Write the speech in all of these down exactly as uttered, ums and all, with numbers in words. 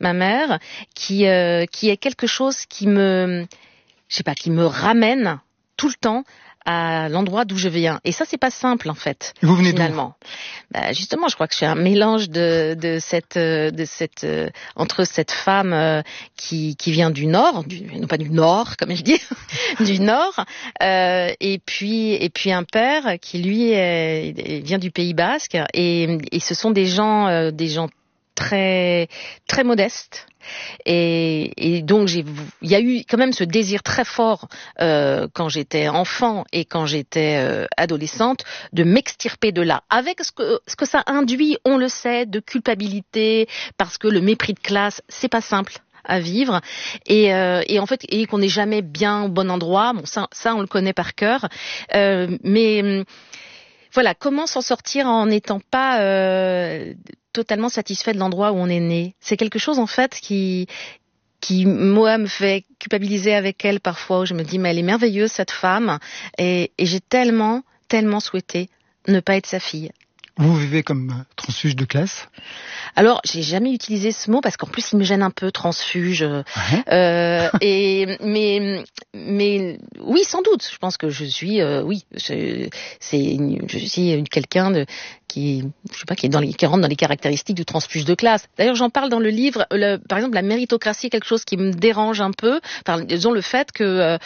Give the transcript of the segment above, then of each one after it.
ma mère, qui euh, qui est quelque chose qui me, je sais pas, qui me ramène tout le temps à l'endroit d'où je viens. Et ça, c'est pas simple, en fait. Et vous venez finalement. Bah, justement, je crois que je suis un mélange de, de cette, de cette, euh, entre cette femme euh, qui, qui vient du Nord, du, non pas du Nord, comme je dis, du Nord, euh, et puis, et puis un père qui, lui, est, vient du Pays Basque. Et, et ce sont des gens, euh, des gens très, très modestes. Et, et donc j'ai, il y a eu quand même ce désir très fort euh, quand j'étais enfant et quand j'étais euh, adolescente de m'extirper de là, avec ce que ce que ça induit, on le sait, de culpabilité, parce que le mépris de classe, c'est pas simple à vivre et, euh, et en fait et qu'on n'est jamais bien au bon endroit. Bon, ça, ça on le connaît par cœur, euh, mais voilà, comment s'en sortir en n'étant pas euh, totalement satisfait de l'endroit où on est né. C'est quelque chose en fait qui, qui moi me fait culpabiliser avec elle parfois. Où je me dis mais elle est merveilleuse cette femme et, et j'ai tellement, tellement souhaité ne pas être sa fille. Vous vivez comme transfuge de classe? Alors, j'ai jamais utilisé ce mot parce qu'en plus, il me gêne un peu, transfuge. Ouais. Euh, et mais mais oui, sans doute. Je pense que je suis, euh, oui, je, c'est, je suis quelqu'un de qui, je sais pas, qui est dans les, qui rentre dans les caractéristiques du transfuge de classe. D'ailleurs, j'en parle dans le livre. Le, par exemple, la méritocratie est quelque chose qui me dérange un peu. Enfin, disons le fait que euh,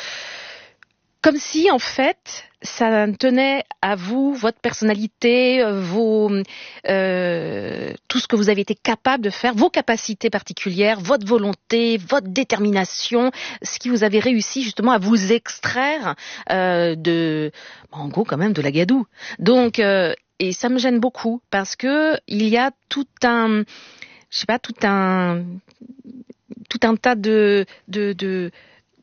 comme si, en fait, ça tenait à vous, votre personnalité, vos, euh, tout ce que vous avez été capable de faire, vos capacités particulières, votre volonté, votre détermination, ce qui vous avez réussi justement à vous extraire euh, de, en gros, quand même, de la gadoue. Donc, euh, et ça me gêne beaucoup parce que il y a tout un, je sais pas, tout un, tout un tas de, de, de,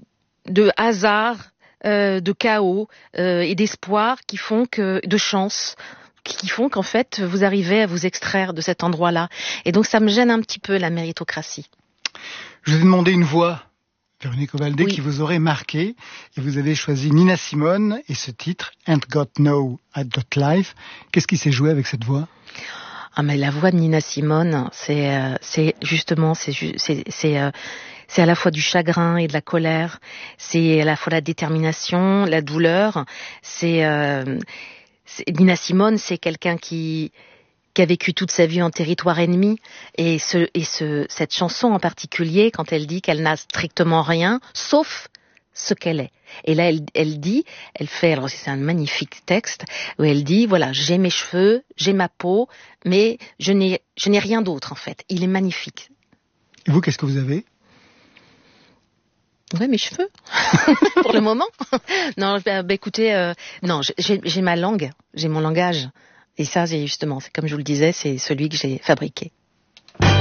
de hasards. Euh, de chaos euh, et d'espoir qui font que de chance qui font qu'en fait vous arrivez à vous extraire de cet endroit-là et donc ça me gêne un petit peu la méritocratie. Je vous ai demandé une voix, Véronique Ovaldé, oui. qui vous aurait marqué et vous avez choisi Nina Simone et ce titre Ain't Got No Life. Qu'est-ce qui s'est joué avec cette voix? Ah mais la voix de Nina Simone, c'est euh, c'est justement c'est c'est c'est euh, c'est à la fois du chagrin et de la colère, c'est à la fois la détermination, la douleur. C'est, euh, c'est Nina Simone, c'est quelqu'un qui qui a vécu toute sa vie en territoire ennemi et ce et ce cette chanson en particulier quand elle dit qu'elle n'a strictement rien sauf ce qu'elle est. Et là, elle, elle dit, elle fait, alors c'est un magnifique texte où elle dit, voilà, j'ai mes cheveux, j'ai ma peau, mais je n'ai, je n'ai rien d'autre en fait. Il est magnifique. Et vous, qu'est-ce que vous avez? Ouais, mes cheveux, pour le moment. Non, bah, bah, écoutez, euh, non, j'ai, j'ai ma langue, j'ai mon langage. Et ça, c'est justement, c'est comme je vous le disais, c'est celui que j'ai fabriqué.